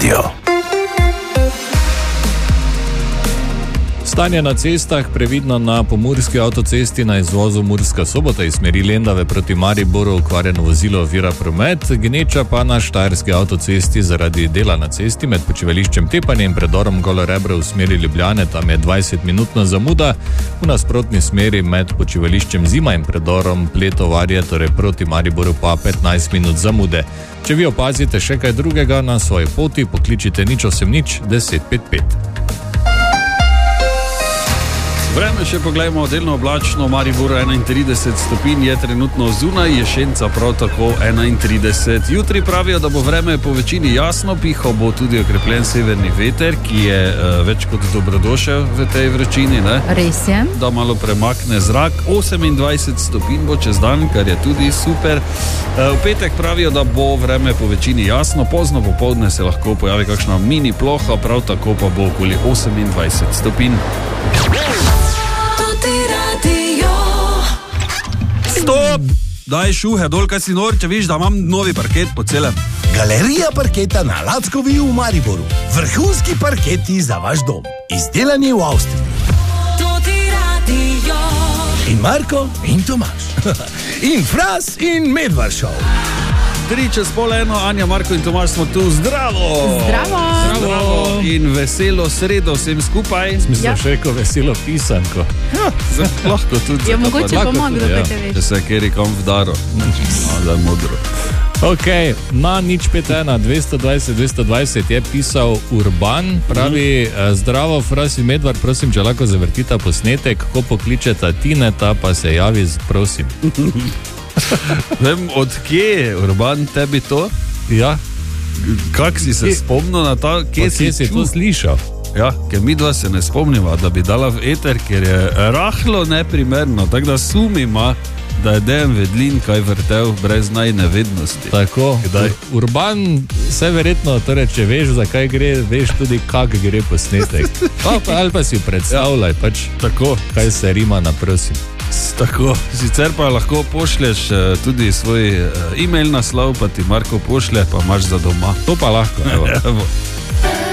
Radio. Stanje na cestah, previdno na pomurski avtocesti na izvozu Murska Sobota iz smeri Lendave proti Mariboru okvarjeno vozilo ovira promet, gneča pa na štajerski avtocesti zaradi dela na cesti med počivališčem Tepanje in predorom Golo Rebro v smeri Ljubljane, tam je 20-minutna zamuda, v nasprotni smeri med počivališčem Zima in predorom Pletovarje, torej proti Mariboru pa 15 minut zamude. Če vi opazite še kaj drugega na svoji poti, pokličite 080 1055. Vreme še pogledamo, delno oblačno, Maribor 31 stopinj je trenutno zunaj, Jesenice prav tako 31. Jutri pravijo, da bo vreme po večini jasno, pihal bo tudi okrepljen severni veter, ki je več kot dobrodošel v tej vročini, ne? Res je. Da malo premakne zrak, 28 stopinj bo čez dan, kar je tudi super. V petek pravijo, da bo vreme po večini jasno, pozno popoldne se lahko pojavi kakšna mini ploha, prav tako pa bo okoli 28 stopinj. Stop! Daj šuhe dol, kaj si nor, če viš, da imam novi parket po celem. Galerija parketa na Lackovi v Mariboru. Vrhunski parketi za vaš dom. Izdelani v Avstriji. In Marko in Tomaž. In Fras in Medvaršov. 3:30, Anja, Marko in Tomaž smo tu. Zdravo! Zdravo! Zdravo! In veselo sredo vsem skupaj. Mislim, še rekel veselo pisanko. Ja, lahko tudi. Je mogoče pomog, da te veš. Če se kjer kam vdaro. Da je modro. Ok, na 051 220 220 je pisal Urban, pravi, zdravo, Fras in Medvar, prosim, če lahko zavrtita posnetek, ko pokličeta Tineta, pa se javi, prosim. Vem, od kje je Urban tebi to? Ja. Kak si se spomnil na ta, kje si to slišal? Ja, ker mi dva se ne spomniva, da bi dala v eter, ker je rahlo neprimerno, tako da sumima, da je Dejan Vedlin kaj vrtel brez najne vednosti. Tako, Urban, vse verjetno, torej, če veš, za kaj gre, veš tudi, kak gre posnetek. Ali pa si predstavljaj, pač tako, kaj se rima na prosim. Tako, sicer pa lahko pošlješ tudi svoj e-mail naslov, pa ti Marko pošlje, pa imaš za doma. To pa lahko, evo.